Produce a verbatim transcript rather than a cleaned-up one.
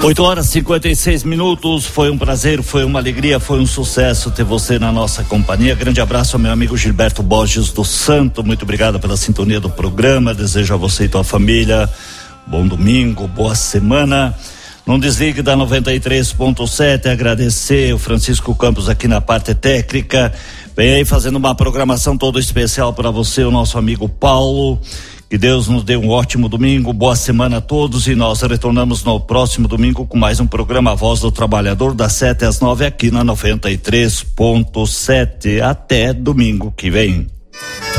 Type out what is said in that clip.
oito horas e cinquenta e seis minutos, foi um prazer, foi uma alegria, foi um sucesso ter você na nossa companhia. Grande abraço ao meu amigo Gilberto Borges do Santo, muito obrigado pela sintonia do programa, desejo a você e tua família bom domingo, boa semana. Não desligue da noventa e três ponto sete, agradecer o Francisco Campos aqui na parte técnica, vem aí fazendo uma programação toda especial para você, o nosso amigo Paulo. Que Deus nos dê um ótimo domingo, boa semana a todos e nós retornamos no próximo domingo com mais um programa Voz do Trabalhador das sete às nove aqui na noventa e três ponto sete. Até domingo que vem.